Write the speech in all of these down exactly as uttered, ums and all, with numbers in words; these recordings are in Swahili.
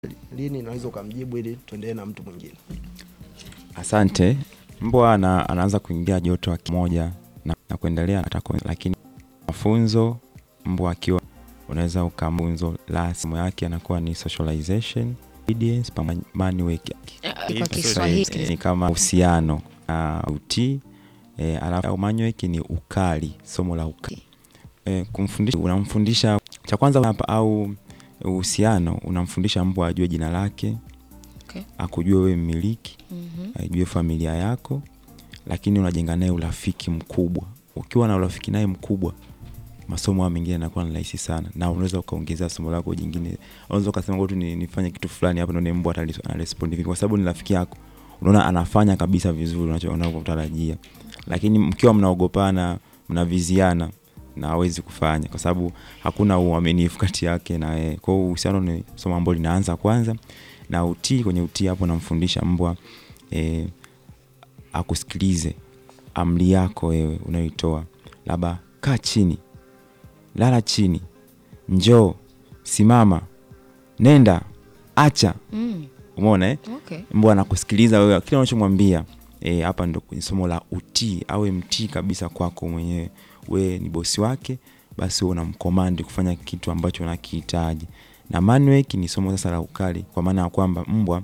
Lini naweza ukamjibu ili tuendelee na mtu mwingine. Asante. Mbwa ana, anaanza kuingia joto wiki moja na, na kuendelea atako, lakini mafunzo mbwa akiwa unaweza ukamunzo la simu yake anakuwa ni socialization, obedience, pamoja money work. Kwa Kiswahili Ni kama uhusiano na uh, utii. E, alafu money work ni ukali, somo la ukali. E, kumfundisha unamfundisha cha kwanza hapa au uhusiano unamfundisha mbwa ajue jina lake. Okay. Akujue wewe mmiliki, Mhm. ajue familia yako, lakini unajenga naye urafiki mkubwa. Ukiwa na urafiki naye mkubwa, masomo mengine yanakuwa ni rahisi sana na unaweza ukaongeza somo lako jingine. Unaweza ukasema ngoja tu nifanye kitu fulani hapa ndio mbwa atarespond hivi kwa sababu ni rafiki yako. Unaona anafanya kabisa vizuri unachotarajia. Lakini mkiwa mnaogopana, mnaviziana na hawezi kufanya kwa sababu hakuna uaminifu kati yake na yeye. Kwa hiyo uhusiano ni somo ambalo linaanza kwanza, na utii, kwenye utii hapo namfundisha mbwa eh, akusikilize amri yako wewe unayoitoa. Labda kaa chini, lala chini, njoo, simama, nenda, acha. Mm. Umeona eh? Okay. Mbwa anakusikiliza wewe kile unachomwambia. Eh, hapa ndo kwenye somo la utii, awe mtii kabisa kwako mwenyewe. Wewe ni bosi wake, basi wewe unamcommand kufanya kitu ambacho unakihitaji. Na manweki ni somo sasa la ukali, kwa maana ya kwamba mbwa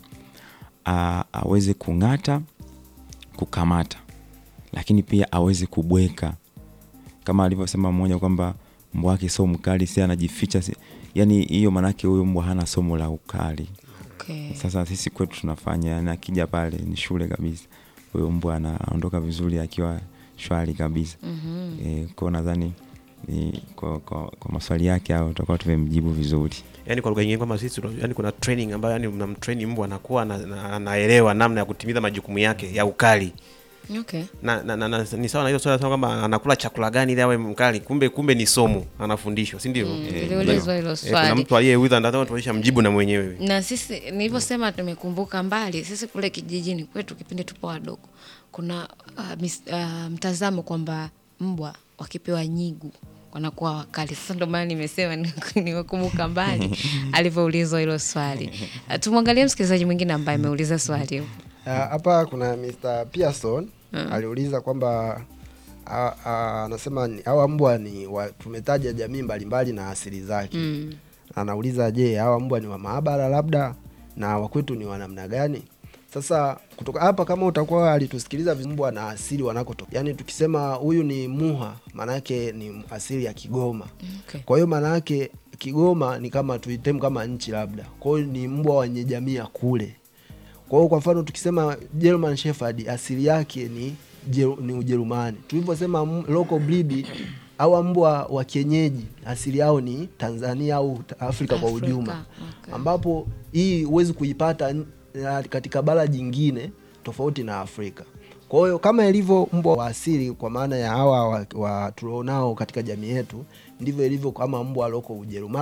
a, aweze kung'ata, kukamata, lakini pia aweze kubweka. Kama alivyosema mmoja kwamba mbwa wake sio mkali, si anajificha, si, yani hiyo maana yake huyo mbwa hana somo la ukali. Okay. Sasa sisi kwetu tunafanya, yani akija pale ni shule kabisa. Huyo mbwa anaondoka vizuri akiwa shwari kabisa. Mhm. Eh, kwa nadhani ni kwa, kwa, kwa maswali yake hao tutakuwa tumemjibu vizuri. Yaani kwa lugha nyingine kama sisi yani kuna training ambayo yani mnamtrain mbwa anakuwa anaelewa namna ya kutimiza majukumu yake ya ukali. Okay. Na, na, na, na ni sawa na hiyo swali kwamba anakula chakula gani ili awe mkali, kumbe kumbe ni somo anafundishwa, si ndio? Mm, Eh, niliulizwa hilo eh, kuna swali. mtu aliyeuliza ndio tuonyesha mjibu na mwenyewe. Na sisi nilivyosema tumekumbuka mbali, sisi kule kijijini kwetu kipindi tupo wadogo, kuna uh, mis, uh, mtazamo kwamba mbwa wakipewa nyigu wanakuwa wakali. Sasa ndio maana nimesema nimekumbuka mbali alivyoulizwa hilo swali. Uh, tumwangalie msikilizaji mwingine ambaye ameuliza swali. Hapa uh, kuna mister Pearson uh. aliuliza kwamba anasema hawa mbwa ni wa, tumetaja jamii mbalimbali na asili zake. Mm. Anauliza je, hawa mbwa ni wa maabara labda na wa kwetu ni wa namna gani? Sasa kutoka hapa kama utakuwa alitusikiliza mbwa na asili wanakotoka. Yaani tukisema huyu ni Muha, maana yake ni asili ya Kigoma. Okay. Kwa hiyo maana yake Kigoma ni kama tuitemu kama nchi labda. Kwa hiyo ni mbwa wenye jamii ya kule. Kwa hiyo kwa mfano tukisema German Shepherd asili yake ni Jeru, ni Ujerumani. Tuliposema local breed au mbwa wa kienyeji asili yao ni Tanzania au Afrika, Afrika kwa ujumla. Okay. Ambapo hii huwezi kuipata katika bara jingine tofauti na Afrika. Kwa hiyo kama ilivyo mbwa wa asili kwa maana ya hawa wa, wa tulionao katika jamii yetu, ndivyo ilivyo kama mbwa loko Ujerumani.